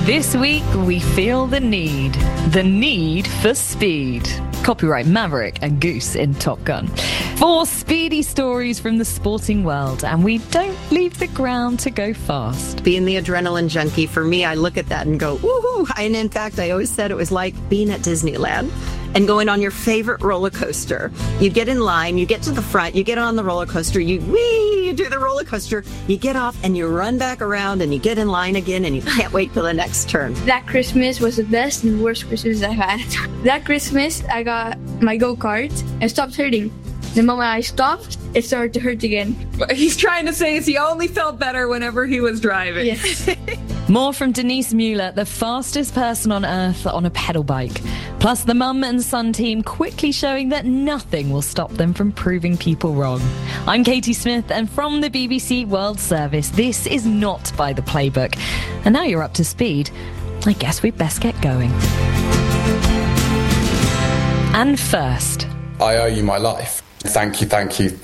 This week, we feel the need for speed. Copyright Maverick and Goose in Top Gun. 4 speedy stories from the sporting world, and we don't leave the ground to go fast. Being the adrenaline junkie, for me, I look at that and go, woohoo! And in fact, I always said it was like being at Disneyland and going on your favorite roller coaster. You get in line, you get to the front, you get on the roller coaster, you do the roller coaster, you get off and you run back around and you get in line again and you can't wait till the next turn. That Christmas was the best and worst Christmas I've had. That Christmas, I got my go-kart and stopped hurting. The moment I stopped, it started to hurt again. What he's trying to say is he only felt better whenever he was driving. Yes. More from Denise Mueller, the fastest person on earth on a pedal bike. Plus the mum and son team quickly showing that nothing will stop them from proving people wrong. I'm Katie Smith, and from the BBC World Service, this is not by the playbook. And now you're up to speed. I guess we'd best get going. And first, I owe you my life. Thank you. Can keep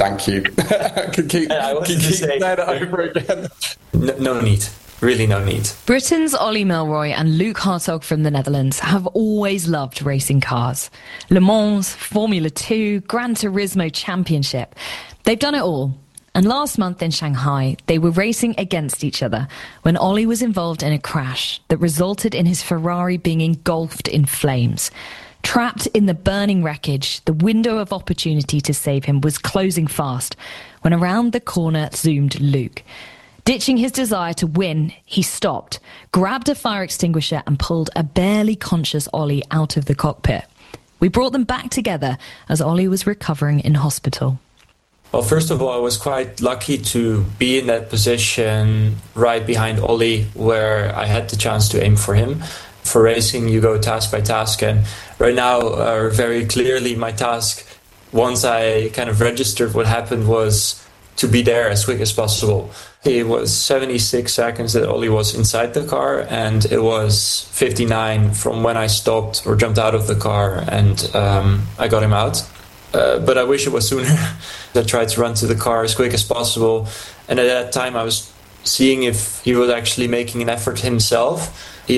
that over again. No need. Really no need. Britain's Ollie Milroy and Luke Hartog from the Netherlands have always loved racing cars. Le Mans, Formula 2, Gran Turismo Championship. They've done it all. And last month in Shanghai, they were racing against each other when Ollie was involved in a crash that resulted in his Ferrari being engulfed in flames. Trapped in the burning wreckage, the window of opportunity to save him was closing fast when around the corner zoomed Luke. Ditching his desire to win, he stopped, grabbed a fire extinguisher and pulled a barely conscious Ollie out of the cockpit. We brought them back together as Ollie was recovering in hospital. Well, first of all, I was quite lucky to be in that position right behind Ollie, where I had the chance to aim for him. For racing, you go task by task, and right now, very clearly, my task, once I kind of registered what happened, was to be there as quick as possible. It was 76 seconds that Ollie was inside the car, and it was 59 from when I stopped or jumped out of the car and I got him out. But I wish it was sooner. I tried to run to the car as quick as possible, and at that time I was seeing if he was actually making an effort himself. He